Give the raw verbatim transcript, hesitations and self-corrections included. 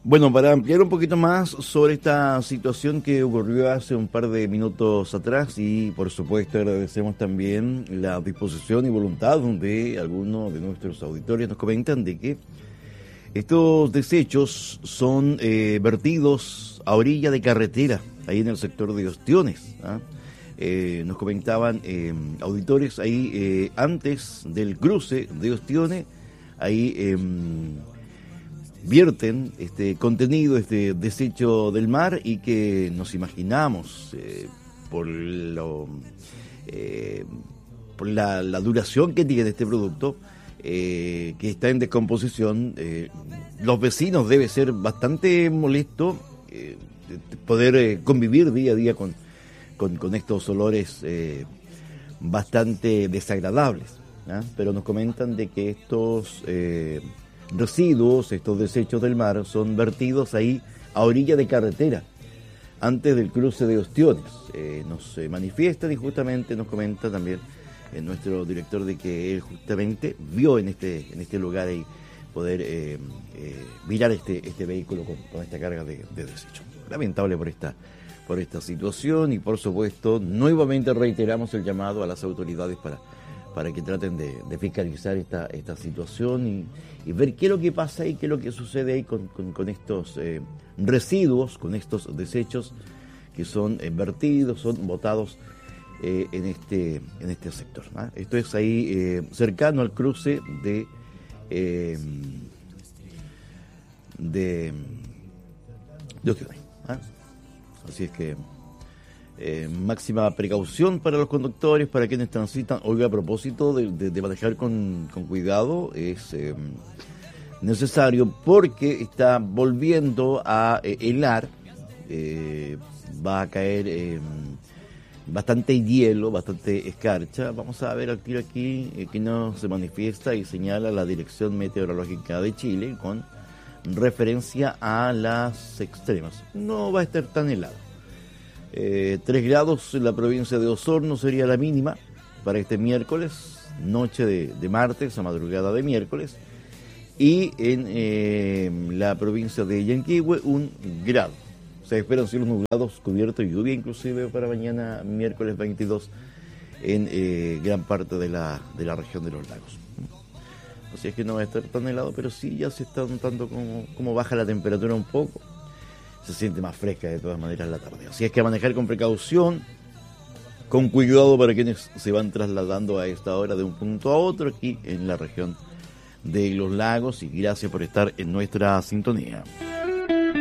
Bueno, para ampliar un poquito más sobre esta situación que ocurrió hace un par de minutos atrás y por supuesto agradecemos también la disposición y voluntad de algunos de nuestros auditores nos comentan de que estos desechos son eh, vertidos a orilla de carretera, ahí en el sector de Ostiones. ¿ah? Eh, nos comentaban eh, auditores ahí eh, antes del cruce de Ostiones, ahí eh, vierten este contenido, este desecho del mar y que nos imaginamos eh, por lo eh, por la, la duración que tiene este producto, eh, que está en descomposición, eh, los vecinos debe ser bastante molesto eh, poder eh, convivir día a día con, con, con estos olores eh, bastante desagradables, ¿ah? Pero nos comentan de que estos eh, residuos, estos desechos del mar son vertidos ahí a orilla de carretera antes del cruce de Ostiones. Eh, nos eh, manifiestan y justamente nos comenta también eh, nuestro director de que él justamente vio en este en este lugar ahí poder eh, eh, mirar este este vehículo con, con esta carga de, de desecho. Lamentable por esta por esta situación y por supuesto nuevamente reiteramos el llamado a las autoridades para para que traten de, de fiscalizar esta, esta situación y, y ver qué es lo que pasa ahí, qué es lo que sucede ahí con, con, con estos eh, residuos, con estos desechos que son eh, vertidos, son botados eh, en este en este sector. ¿no? Esto es ahí eh, cercano al cruce de eh, de de Ostiones. ¿no? Así es que Eh, máxima precaución para los conductores, para quienes transitan. Oiga, a propósito de, de, de manejar con, con cuidado, es eh, necesario porque está volviendo a eh, helar, eh, va a caer eh, bastante hielo, bastante escarcha. Vamos a ver al tiro aquí eh, que nos se manifiesta y señala la Dirección Meteorológica de Chile con referencia a las extremas. No va a estar tan helado. Eh, tres grados en la provincia de Osorno sería la mínima para este miércoles, noche de, de martes a madrugada de miércoles, y en eh, la provincia de Yanquihue un grado. Se esperan cielos nublados, cubiertos y lluvia inclusive para mañana miércoles veintidós en eh, gran parte de la, de la región de los lagos. Así es que no va a estar tan helado, pero sí ya se está notando como, como baja la temperatura un poco. Se siente más fresca de todas maneras la tarde. Así es que a manejar con precaución, con cuidado para quienes se van trasladando a esta hora de un punto a otro aquí en la región de los lagos. Y gracias por estar en nuestra sintonía.